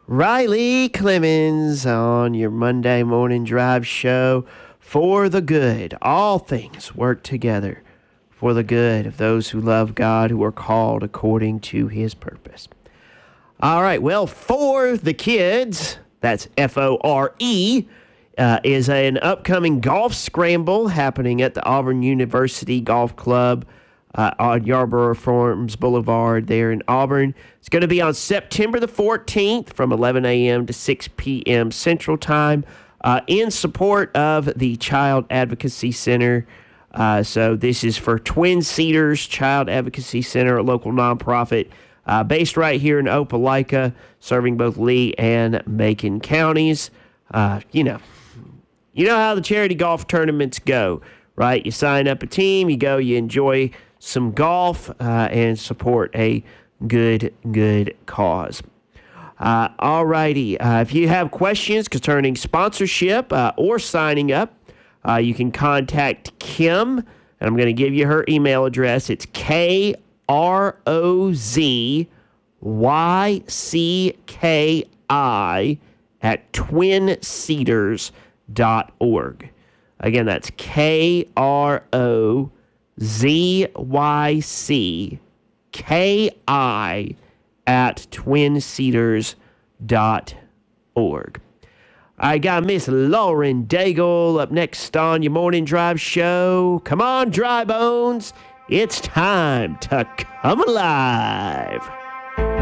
Riley Clemens on your Monday morning drive show for the good. All things work together for the good of those who love God, who are called according to his purpose. All right, well, For the Kids, that's F-O-R-E, is an upcoming golf scramble happening at the Auburn University Golf Club on Yarborough Farms Boulevard there in Auburn. It's going to be on September the 14th from 11 a.m. to 6 p.m. Central Time in support of the Child Advocacy Center. So this is for Twin Cedars Child Advocacy Center, a local nonprofit based right here in Opelika, serving both Lee and Macon counties. You know how the charity golf tournaments go, right? You sign up a team, you go, you enjoy some golf, and support a good cause. All righty. If you have questions concerning sponsorship or signing up, you can contact Kim, and I'm going to give you her email address. It's KROZYCKI at twincedars.org. Again, that's KROZYCKI at twincedars.org. I got Miss Lauren Daigle up next on your morning drive show. Come on, dry bones. It's time to come alive.